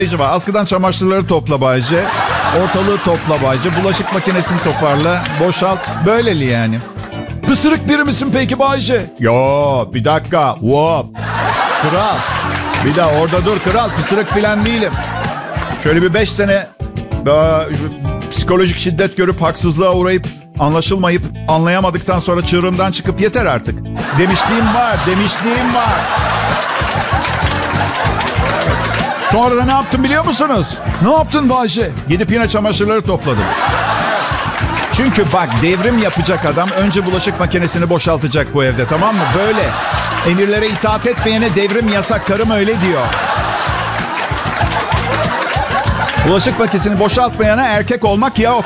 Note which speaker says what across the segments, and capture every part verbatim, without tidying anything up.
Speaker 1: var. Askıdan çamaşırları topla Bayce. Ortalığı topla Bayce. Bulaşık makinesini toparla. Boşalt. Böyleli yani.
Speaker 2: Pısırık biri misin peki Bayce?
Speaker 1: Yo bir dakika. Hop. Kral. Bir daha orada dur kral. Pısırık filan değilim. Şöyle bir beş sene daha psikolojik şiddet görüp haksızlığa uğrayıp anlaşılmayıp anlayamadıktan sonra çığırımdan çıkıp yeter artık. Demişliğim var. Demişliğim var. Sonra da ne yaptım biliyor musunuz?
Speaker 2: Ne yaptın Bayce?
Speaker 1: Gidip yine çamaşırları topladım. Çünkü bak devrim yapacak adam önce bulaşık makinesini boşaltacak bu evde, tamam mı? Böyle. Emirlere itaat etmeyene devrim yasak, karım öyle diyor. Bulaşık makinesini boşaltmayana erkek olmak yok.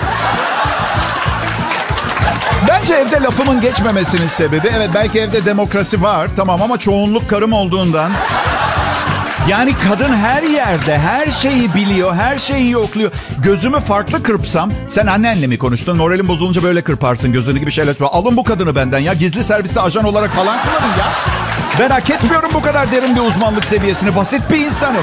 Speaker 1: Bence evde lafımın geçmemesinin sebebi, evet belki evde demokrasi var tamam ama çoğunluk karım olduğundan. Yani kadın her yerde her şeyi biliyor, her şeyi yokluyor. Gözümü farklı kırpsam, sen annenle mi konuştun? Moralin bozulunca böyle kırparsın gözünü gibi şeyler. Alın bu kadını benden ya. Gizli serviste ajan olarak falan kullanın ya. Ben hak etmiyorum bu kadar derin bir uzmanlık seviyesini. Basit bir insanım.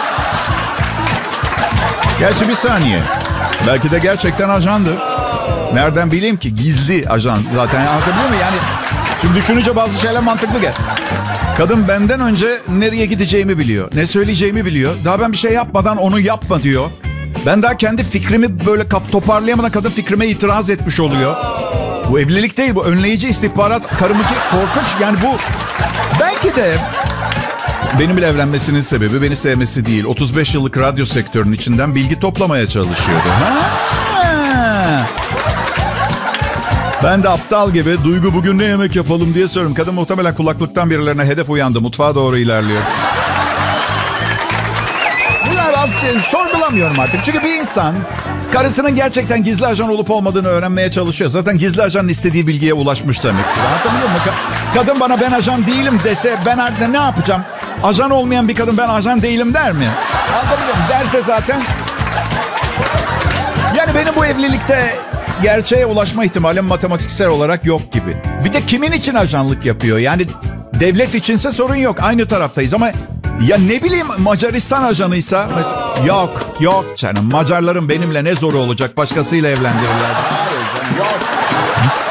Speaker 1: Gerçi bir saniye. Belki de gerçekten ajandı. Nereden bileyim ki? Gizli ajan. Zaten anlatabiliyor muyum? Yani şimdi düşününce bazı şeyler mantıklı gel. Kadın benden önce nereye gideceğimi biliyor. Ne söyleyeceğimi biliyor. Daha ben bir şey yapmadan onu yapma diyor. Ben daha kendi fikrimi böyle kap toparlayamadan kadın fikrime itiraz etmiş oluyor. Bu evlilik değil, bu önleyici istihbarat. Karımınki korkunç. Yani bu belki de benimle evlenmesinin sebebi beni sevmesi değil. otuz beş yıllık radyo sektörünün içinden bilgi toplamaya çalışıyordu. Ha? Ben de aptal gibi Duygu bugün ne yemek yapalım diye soruyorum. Kadın muhtemelen kulaklıktan birilerine hedef uyandı. Mutfağa doğru ilerliyor. Bunlar bazı şey sorgulamıyorum artık. Çünkü bir insan karısının gerçekten gizli ajan olup olmadığını öğrenmeye çalışıyor. Zaten gizli ajanın istediği bilgiye ulaşmış demektir. Anlatabiliyor muyum? Kadın bana ben ajan değilim dese ben artık ne yapacağım? Ajan olmayan bir kadın ben ajan değilim der mi? Anlatabiliyor muyum? Derse zaten... Yani benim bu evlilikte... gerçeğe ulaşma ihtimalim matematiksel olarak yok gibi. Bir de kimin için ajanlık yapıyor? Yani devlet içinse sorun yok. Aynı taraftayız ama ya ne bileyim Macaristan ajanıysa mesela, yok yok canım. Macarların benimle ne zoru olacak? Başkasıyla evlendirirler. Hayır canım, yok.